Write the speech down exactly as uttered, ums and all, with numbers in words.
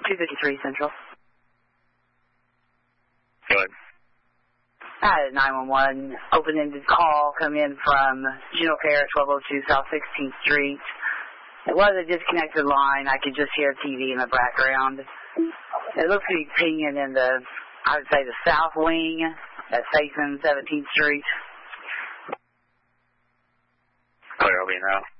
two fifty-three Central. Go ahead. I had a nine one one open-ended call come in from General Care at twelve oh two South sixteenth Street. It was a disconnected line. I could just hear T V in the background. It looks to be pinging in the, I would say, the south wing at facing seventeenth Street. Clear, I'll be now.